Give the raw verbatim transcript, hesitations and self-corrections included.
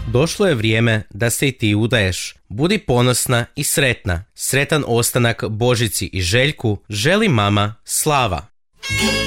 Došlo je vrijeme da se i ti udaješ. Budi ponosna i sretna. Sretan ostanak Božici i Željku želi mama Slava.